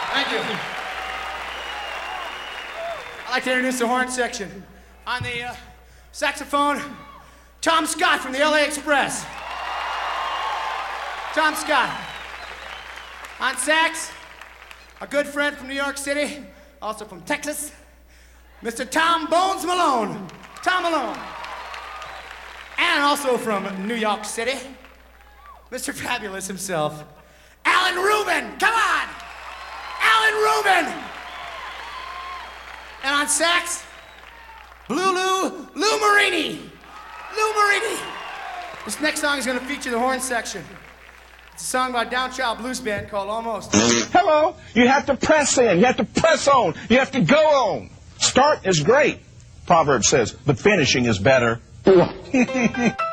Thank you. I'd like to introduce the horn section. On the saxophone, Tom Scott from the LA Express. Tom Scott. On sax, a good friend from New York City, also from Texas, Mr. Tom Bones Malone. Tom Malone. And also from New York City, Mr. Fabulous himself, Alan Rubin. Come on! Alan Rubin! And on sax, Lou Marini. Lou Marini. This next song is going to feature the horn section. It's a song by a Downchild blues band called Almost. Hello. You have to press in. You have to press on. You have to go on. Start is great, Proverbs says, but finishing is better.